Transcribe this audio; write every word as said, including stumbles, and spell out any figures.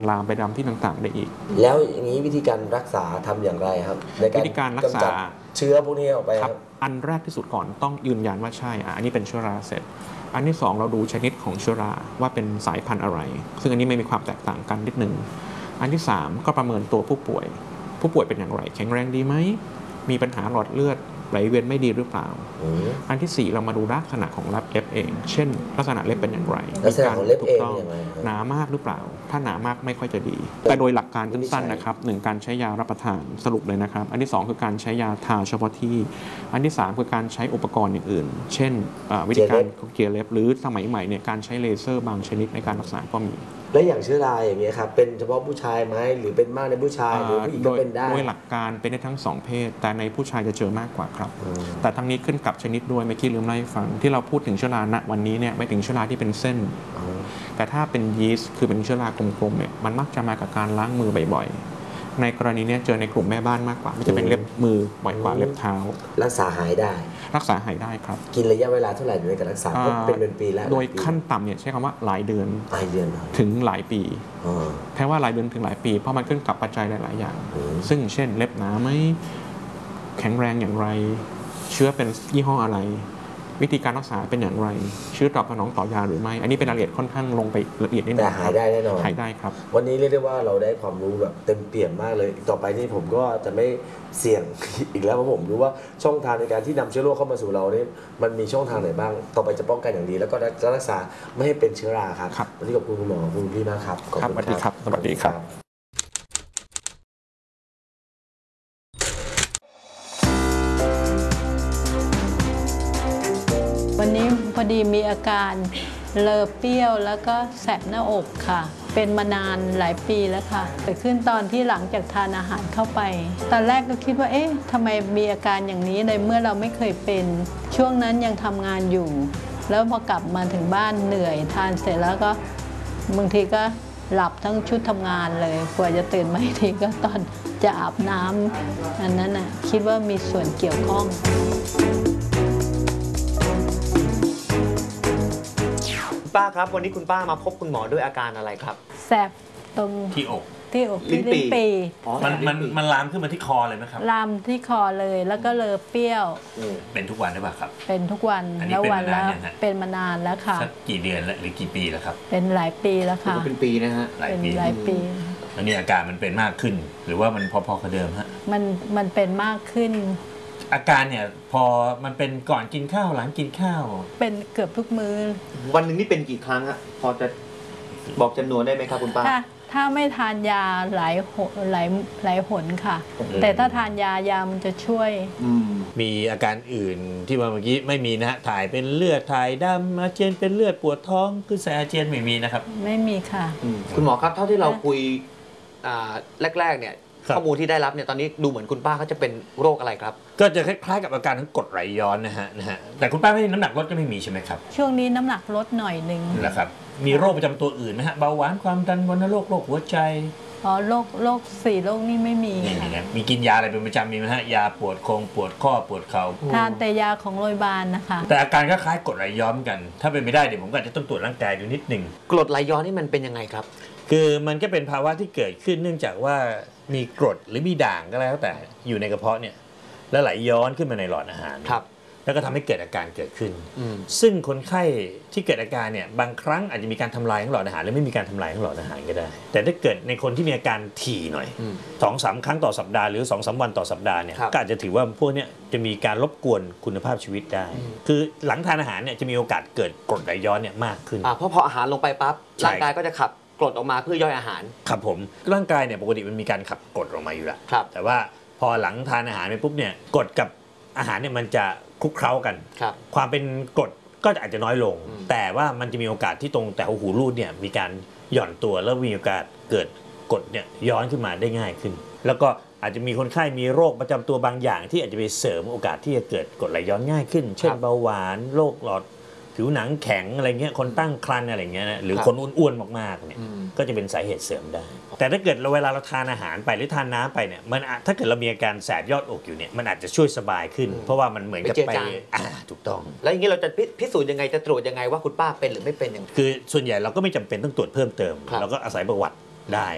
ลามไปดำที่ต่างๆได้อีกแล้วอย่างนี้วิธีการรักษาทำอย่างไรครับในการวิธีการรักษาเชื้อพวกนี้ออกไปครับอันแรกที่สุดก่อนต้องยืนยันว่าใช่อันนี้เป็นเชื้อราเสร็จอันที่สองเราดูชนิดของเชื้อราว่าเป็นสายพันธุ์อะไรซึ่งอันนี้ไม่มีความแตกต่างกันนิดนึงอันที่สามก็ประเมินตัวผู้ป่วยผู้ป่วยเป็นอย่างไรแข็งแรงดีไหมมีปัญหาหลอดเลือดไหลเวียนไม่ดีหรือเปล่าอันที่สี่เรามาดูลักษณะของเล็บเองเช่นลักษณะเล็บเป็นอย่างไรลักษณะของเล็บเองอย่างไรหนามากหรือเปล่าถ้าหนามากไม่ค่อยจะดีแต่โดยหลักการสั้นๆนะครับหนึ่งการใช้ยารับประทานสรุปเลยนะครับอันที่สองคือการใช้ยาทาเฉพาะที่อันที่สามคือการใช้อุปกรณ์อย่างอื่นเช่นวิธีการเจียเล็บหรือสมัยใหม่เนี่ยการใช้เลเซอร์บางชนิดในการรักษาก็มีและอย่างเชื้อราอย่างเงี้ยครับเป็นเฉพาะผู้ชายไหมหรือเป็นมากในผู้ชายหรือผู้หญิงก็เป็นได้โดยหลักการเป็นได้ทั้งสองเพศแต่ในผู้ชายจะเจอมากกว่าครับแต่ทั้งนี้ขึ้นกับชนิดด้วยเมื่อกี้ลืมเล่าให้ฟังที่เราพูดถึงเชื้อราณวันนี้เนี่ยไม่ถึงเชื้อราที่เป็นเส้นแต่ถ้าเป็นยีสต์คือเป็นเชื้อรากลมๆเนี่ยมันมักจะมากับการล้างมือบ่อยๆในกรณีนี้เจอในกลุ่มแม่บ้านมากกว่าไม่จะเป็นเล็บมือบ่อยกว่าเล็บเท้ารักษาหายได้รักษาหายได้ครับกินระยะเวลาเท่าไหร่ในการรักษาเป็นเป็นปีแล้วโดยขั้นต่ำเนี่ยใช้คำว่าหลายเดือนหลายเดือนถึงหลายปีแค่ว่าหลายเดือนถึงหลายปีเพราะมันขึ้นกับปัจจัยหลายๆอย่างซึ่งเช่นเล็บหนาไหมแข็งแรงอย่างไรเชื้อเป็นยี่ห้ออะไรวิธีการรักษาเป็นอย่างไรเชื้อตอบสนองต่อยาหรือไม่อันนี้เป็นรายละเอียดค่อนข้างลงไปละเอียดนิดนึงแต่หายได้แน่นอนหายได้ครับวันนี้เรียกได้ว่าเราได้ความรู้แบบเต็มเปี่ยมมากเลยต่อไปนี้ผมก็จะไม่เสี่ยงอีกแล้วเพราะผมรู้ว่าช่องทางในการที่นำเชื้อโรคเข้ามาสู่เราเนี่ยมันมีช่องทางไหนบ้างต่อไปจะป้องกันอย่างดีแล้วก็จะรักษาไม่ให้เป็นเชื้อราครับวันนี้ขอบคุณคุณหมอคุณพี่มากครับขอบคุณครับสวัสดีครับวันนี้พอดีมีอาการเลอะเปรี้ยวแล้วก็แสบหน้าอกค่ะเป็นมานานหลายปีแล้วค่ะเกิดขึ้นตอนที่หลังจากทานอาหารเข้าไปตอนแรกก็คิดว่าเอ๊ะทำไมมีอาการอย่างนี้ในเมื่อเราไม่เคยเป็นช่วงนั้นยังทำงานอยู่แล้วพอกลับมาถึงบ้านเหนื่อยทานเสร็จแล้วก็บางทีก็หลับทั้งชุดทำงานเลยกว่าจะตื่นมาอีกทีก็ตอนจะอาบน้ำอันนั้นน่ะคิดว่ามีส่วนเกี่ยวข้องป้าครับวันนี้คุณป้ามาพบคุณหมอด้วยอาการอะไรครับแสบตรงที่อกที่อกที่ลิ้นปีมันมันมันลามขึ้นมาที่คอเลยไหมครับลามที่คอเลยแล้วก็เลอะเปรี้ยวเป็นทุกวันหรือเปล่าครับเป็นทุกวันแล้ววันแล้วเป็นมานานแล้วค่ะสักกี่เดือนแล้วหรือกี่ปีแล้วครับเป็นหลายปีแล้วค่ะเป็นปีนะฮะหลายปีหลายปีแล้วนี่อาการมันเป็นมากขึ้นหรือว่ามันพอๆกับเดิมฮะมันมันเป็นมากขึ้นอาการเนี่ยพอมันเป็นก่อนกินข้าวหลังกินข้าวเป็นเกือบทุกมื้อวันหนึ่งนี่เป็นกี่ครั้งฮะพอจะบอกจำนวนได้ไหมครับคุณป้าถ้าถ้าไม่ทานยาหลายหลายหลายหนค่ะแต่ถ้าทานยายามันจะช่วยมีอาการอื่นที่เมื่อกี้ไม่มีนะฮะถ่ายเป็นเลือดถ่ายดำอาเจียนเป็นเลือดปวดท้องคือแสอาเจียนไม่มีนะครับไม่มีค่ะคุณหมอครับเท่าที่เราคุยแรกๆเนี่ยข้อมูลที่ได้รับเนี่ยตอนนี้ดูเหมือนคุณป้าเขาจะเป็นโรคอะไรครับก็จะคล้ายๆกับอาการทั้งกรดไหลย้อนนะฮะนะฮะแต่คุณป้าไม่น้ำหนักลดก็ไม่มีใช่ไหมครับช่วงนี้น้ำหนักลดหน่อยนึงนะครับมีโรคประจำตัวอื่นไหมฮะเบาหวานความดันวัณโรคโรคหัวใจอ๋อโรคโรคสี่โรคนี้ไม่มีค่ะมีกินยาอะไรเป็นประจำมีไหมฮะยาปวดโครงปวดข้อปวดเข่าทานแต่ยาของโรงพยาบาลนะคะแต่อาการก็คล้ายกรดไหลย้อนกันถ้าเป็นไม่ได้เดี๋ยวผมก็จะต้องตรวจร่างกายดูนิดหนึ่งกรดไหลย้อนนี่มันเป็นยังไงครับคือมันก็เป็นภาวะที่เกิดขึ้นเนื่องจากว่ามีกรดหรือมีด่างก็แล้วแต่อยู่ในกระเพาะเนี่ยแล้วไหลย้อนขึ้นมาในหลอดอาหารครับแล้วก็ทำให้เกิดอาการเกิดขึ้นซึ่งคนไข้ที่เกิดอาการเนี่ยบางครั้งอาจจะมีการทำลายของหลอดอาหารหรือไม่มีการทำลายของหลอดอาหารก็ได้แต่ถ้าเกิดในคนที่มีอาการถี่หน่อยสองสามครั้งต่อสัปดาห์หรือสองสามวันต่อสัปดาห์เนี่ยก็อาจจะถือว่าพวกนี้จะมีการรบกวนคุณภาพชีวิตได้คือหลังทานอาหารเนี่ยจะมีโอกาสเกิดกรดไหลย้อนเนี่ยมากขึ้นเพราะพออาหารลงไปปั๊บร่างกายก็จะขับกรดออกมาเพื่อย่อยอาหารครับผมร่างกายเนี่ยปกติมันมีการขับกรดออกมาอยู่แล้วแต่ว่าพอหลังทานอาหารไปปุ๊บเนี่ยกรดกับอาหารเนี่ยมันจะคลุกเคล้ากันความเป็นกรดก็อาจจะน้อยลงแต่ว่ามันจะมีโอกาสที่ตรงแต่หูรูดเนี่ยมีการหย่อนตัวแล้วมีโอกาสเกิดกรดเนี่ยย้อนขึ้นมาได้ง่ายขึ้นแล้วก็อาจจะมีคนไข้มีโรคประจำตัวบางอย่างที่อาจจะไปเสริมโอกาสที่จะเกิดกรดไหลย้อนง่ายขึ้นเช่นเบาหวานโรคหลอดผิวหนังแข็งอะไรเงี้ยคนตั้งครรภ์อะไรเงี้ยนะหรือคนอ้วนๆมากๆเนี่ยก็จะเป็นสาเหตุเสริมได้แต่ถ้าเกิดเราเวลาเราทานอาหารไปหรือทานน้ำไปเนี่ยมันถ้าเกิดเรามีอาการแสบยอดอกอยู่เนี่ยมันอาจจะช่วยสบายขึ้นเพราะว่ามันเหมือนกับไปอ่าถูกต้องแล้วอย่างนี้เราจะพิสูจน์ยังไงจะตรวจยังไงว่าคุณป้าเป็นหรือไม่เป็นอย่างคือส่วนใหญ่เราก็ไม่จำเป็นต้องตรวจเพิ่มเติมเราก็อาศัยประวัติได้